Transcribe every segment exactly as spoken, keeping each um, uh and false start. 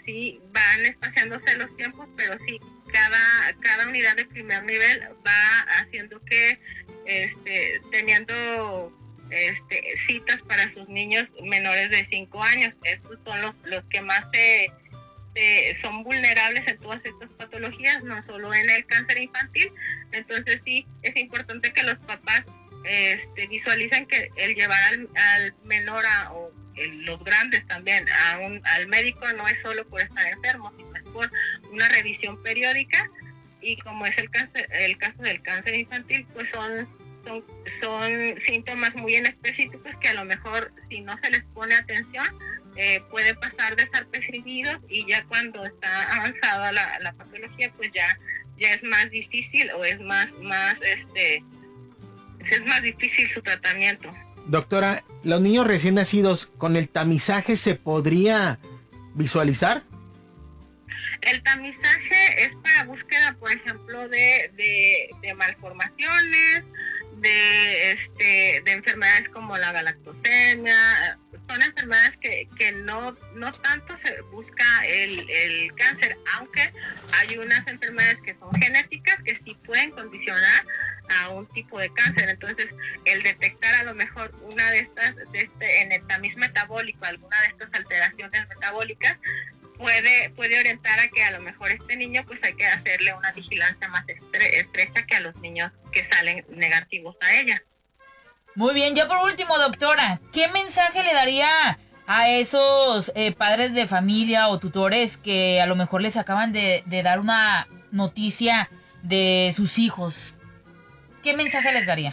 sí van espaciándose los tiempos, pero sí cada, cada unidad de primer nivel va haciendo que este, teniendo este, citas para sus niños menores de cinco años. Estos son los, los que más se, se, son vulnerables en todas estas patologías, no solo en el cáncer infantil. Entonces sí, es importante que los papás este, visualicen que el llevar al, al menor a, o el, los grandes también a un, al médico no es solo por estar enfermo, sino es por una revisión periódica, y como es el cáncer, el caso del cáncer infantil, pues son Son, son síntomas muy específicos que a lo mejor si no se les pone atención eh, puede pasar desapercibidos, y ya cuando está avanzada la, la patología pues ya, ya es más difícil o es más, más este es más difícil su tratamiento. Doctora, ¿los niños recién nacidos con el tamizaje se podría visualizar? El tamizaje es para búsqueda, por ejemplo, de, de, de malformaciones, de este de enfermedades como la galactosemia. Son enfermedades que, que no, no tanto se busca el, el cáncer, aunque hay unas enfermedades que son genéticas que sí pueden condicionar a un tipo de cáncer. Entonces, el detectar a lo mejor una de estas, de este, en el tamiz metabólico, alguna de estas alteraciones metabólicas, puede puede orientar a que a lo mejor este niño pues hay que hacerle una vigilancia más estre- estrecha que a los niños que salen negativos a ella. Muy bien, ya por último, doctora, ¿qué mensaje le daría a esos eh, padres de familia o tutores que a lo mejor les acaban de, de dar una noticia de sus hijos? ¿Qué mensaje les daría?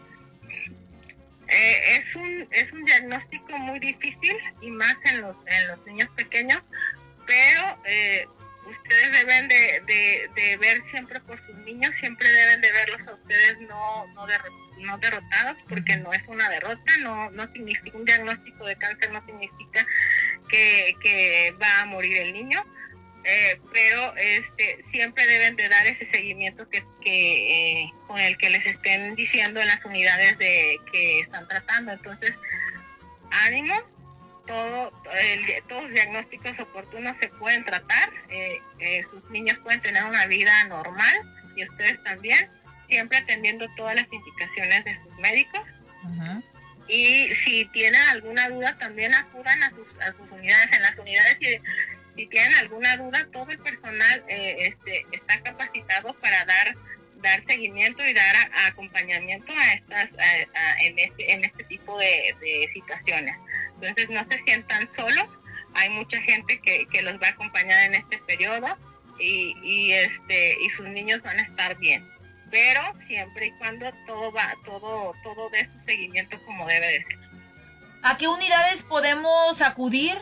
Eh, es un es un diagnóstico muy difícil, y más en los en los niños pequeños, pero eh, ustedes deben de, de, de ver siempre por sus niños, siempre deben de verlos a ustedes no no, derro- no derrotados, porque no es una derrota, no no significa un diagnóstico de cáncer, no significa que, que va a morir el niño, eh, pero este siempre deben de dar ese seguimiento que, que eh, con el que les estén diciendo en las unidades de que están tratando. Entonces, ánimo. Todo, el, todos los diagnósticos oportunos se pueden tratar, eh, eh, sus niños pueden tener una vida normal, y ustedes también, siempre atendiendo todas las indicaciones de sus médicos. Uh-huh. Y si tienen alguna duda, también acudan a sus, a sus unidades. En las unidades, si, si tienen alguna duda, todo el personal eh, este, está capacitado para dar dar seguimiento y dar a, a acompañamiento a estas a, a, en este en este tipo de, de situaciones. Entonces no se sientan solos, hay mucha gente que, que los va a acompañar en este periodo, y, y este y sus niños van a estar bien, pero siempre y cuando todo va todo todo de su seguimiento como debe de ser. ¿A qué unidades podemos acudir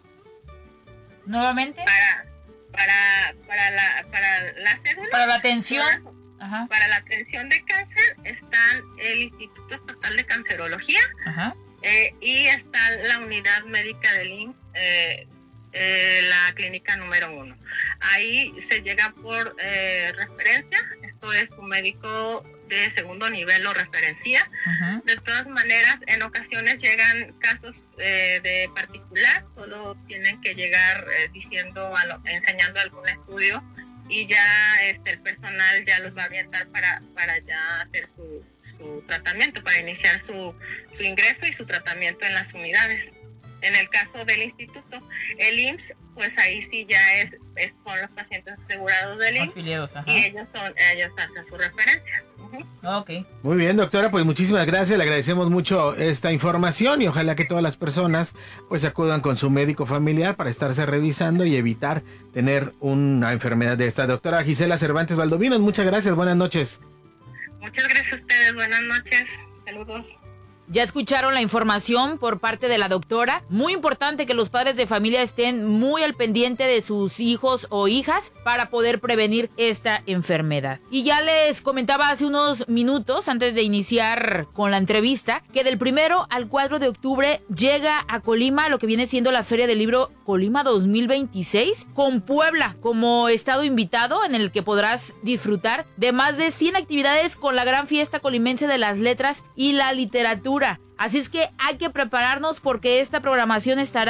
nuevamente? Para para para la para la cédula, para la atención. Ajá. Para la atención de cáncer están el Instituto Estatal de Cancerología. Ajá. Eh, y está la unidad médica del I M S S, eh, eh, la clínica número uno. Ahí se llega por eh, referencia, esto es tu médico de segundo nivel lo referencia. Uh-huh. De todas maneras, en ocasiones llegan casos eh, de particular, solo tienen que llegar eh, diciendo, a lo, enseñando algún estudio, y ya este, el personal ya los va a orientar para, para ya hacer su, su tratamiento, para iniciar su, su ingreso y su tratamiento en las unidades. En el caso del instituto, el I M S S, pues ahí sí ya es, es con los pacientes asegurados del I M S S, afiliados, ajá. Y ellos son ellos hacen su referencia. Uh-huh. Okay. Muy bien, doctora, pues muchísimas gracias, le agradecemos mucho esta información, y ojalá que todas las personas pues acudan con su médico familiar para estarse revisando y evitar tener una enfermedad de esta. Doctora Gisela Cervantes Valdovinos, muchas gracias, buenas noches. Muchas gracias a ustedes, buenas noches, saludos. Ya escucharon la información por parte de la doctora. Muy importante que los padres de familia estén muy al pendiente de sus hijos o hijas para poder prevenir esta enfermedad. Y ya les comentaba hace unos minutos, antes de iniciar con la entrevista, que del primero al cuatro de octubre llega a Colima lo que viene siendo la Feria del Libro Colima dos mil veintiséis, con Puebla como estado invitado, en el que podrás disfrutar de más de cien actividades con la gran fiesta colimense de las letras y la literatura. Así es que hay que prepararnos, porque esta programación estará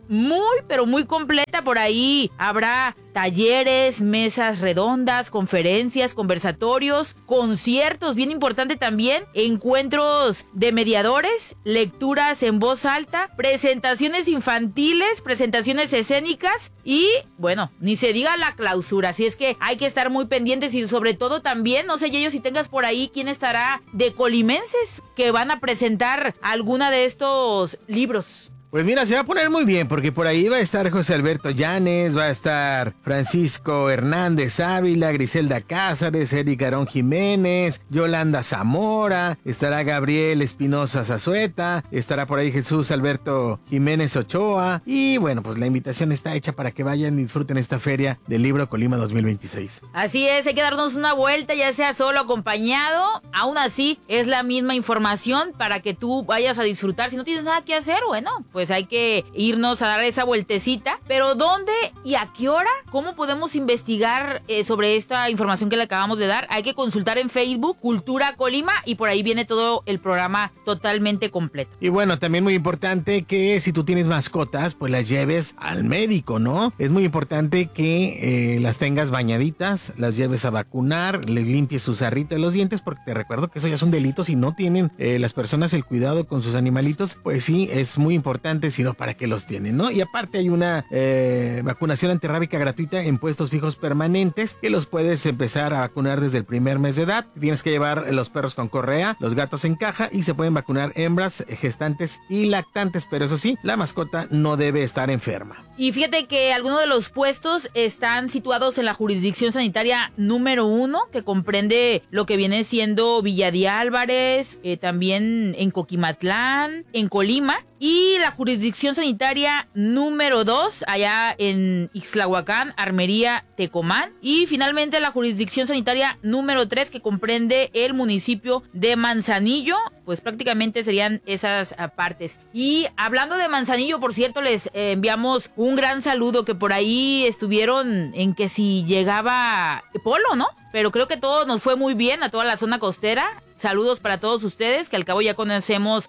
muy, pero muy completa. Por ahí habrá talleres, mesas redondas, conferencias, conversatorios, conciertos, bien importante también, encuentros de mediadores, lecturas en voz alta, presentaciones infantiles, presentaciones escénicas y, bueno, ni se diga la clausura. Así es que hay que estar muy pendientes y sobre todo también, no sé, Yeyo, si tengas por ahí quién estará de colimenses que van a presentar alguna de estos libros. Pues mira, se va a poner muy bien porque por ahí va a estar José Alberto Llanes, va a estar Francisco Hernández Ávila, Griselda Cázares, Eric Arón Jiménez, Yolanda Zamora, estará Gabriel Espinosa Zazueta, estará por ahí Jesús Alberto Jiménez Ochoa y bueno, pues la invitación está hecha para que vayan y disfruten esta feria del libro Colima dos mil veintiséis. Así es, hay que darnos una vuelta, ya sea solo o acompañado, aún así es la misma información para que tú vayas a disfrutar. Si no tienes nada que hacer, bueno, pues hay que irnos a dar esa vueltecita. Pero ¿dónde y a qué hora? ¿Cómo podemos investigar eh, sobre esta información que le acabamos de dar? Hay que consultar en Facebook Cultura Colima y por ahí viene todo el programa totalmente completo. Y bueno, también muy importante que si tú tienes mascotas, pues las lleves al médico, ¿no? Es muy importante que eh, las tengas bañaditas, las lleves a vacunar, les limpies su sarrito de los dientes, porque te recuerdo que eso ya es un delito si no tienen eh, las personas el cuidado con sus animalitos. Pues sí, es muy importante, sino para qué los tienen, ¿no? Y aparte hay una eh, vacunación antirrábica gratuita en puestos fijos permanentes que los puedes empezar a vacunar desde el primer mes de edad. Tienes que llevar los perros con correa, los gatos en caja y se pueden vacunar hembras, gestantes y lactantes, pero eso sí, la mascota no debe estar enferma. Y fíjate que algunos de los puestos están situados en la jurisdicción sanitaria número uno, que comprende lo que viene siendo Villa de Álvarez, eh, también en Coquimatlán, en Colima, y la jurisdicción sanitaria número dos, allá en Ixtlahuacán, Armería, Tecomán, y finalmente la jurisdicción sanitaria número tres, que comprende el municipio de Manzanillo. Pues prácticamente serían esas partes. Y hablando de Manzanillo, por cierto, les eh, enviamos un gran saludo, que por ahí estuvieron en que si llegaba Polo, ¿no? Pero creo que todo nos fue muy bien a toda la zona costera. Saludos para todos ustedes, que al cabo ya conocemos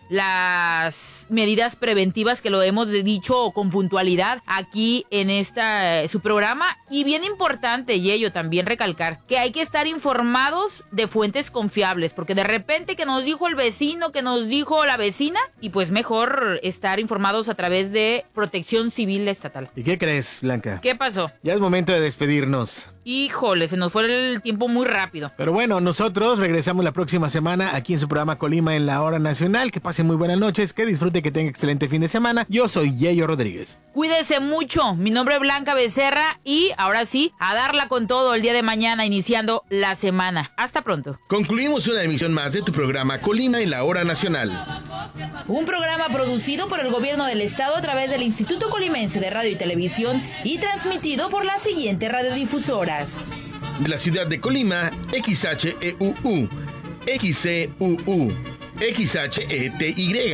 las medidas preventivas, que lo hemos dicho con puntualidad aquí en esta su programa. Y bien importante, Yeyo, también recalcar que hay que estar informados de fuentes confiables, porque de repente que nos dijo el vecino, que nos dijo la vecina, y pues mejor estar informados a través de Protección Civil Estatal. ¿Y qué crees, Blanca? ¿Qué pasó? Ya es momento de despedirnos. Híjole, se nos fue el tiempo muy rápido. Pero bueno, nosotros regresamos la próxima semana aquí en su programa Colima en la Hora Nacional. Que pasen muy buenas noches, que disfrute, que tenga excelente fin de semana. Yo soy Yeyo Rodríguez. Cuídese mucho, mi nombre es Blanca Becerra y ahora sí, a darla con todo el día de mañana, iniciando la semana. Hasta pronto. Concluimos una emisión más de tu programa Colima en la Hora Nacional. Un programa producido por el gobierno del estado a través del Instituto Colimense de Radio y Televisión y transmitido por la siguiente radiodifusoras. De la ciudad de Colima, X H E U U, X C U U, X H E T Y,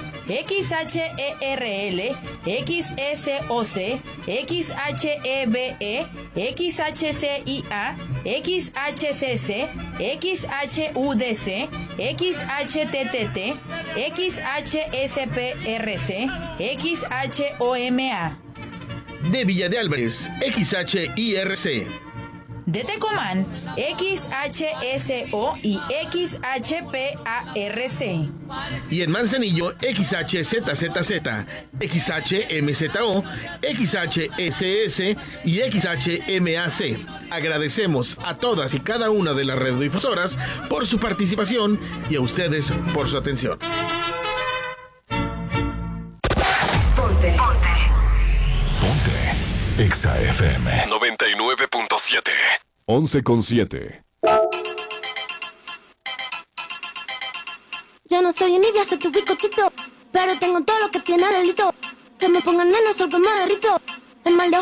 X H E R L, X S O C, X H E B E, X H C I A, X H C C, X H U D C, X H T T T, X H S P R C, X H O M A. De Villa de Álvarez, X H I R C. De Tecomán, X H S O y X H P A R C. Y en Manzanillo, X H Z Z Z, X H M Z O, X H S S y X H M A C. Agradecemos a todas y cada una de las radiodifusoras por su participación y a ustedes por su atención. Ponte. Ponte. Ponte. Exa F M noventa y nueve punto siete. once con siete. Ya no soy envidia, soy tu bizcochito, pero tengo todo lo que tiene delito. Que me pongan menos o que me derrito. El mal de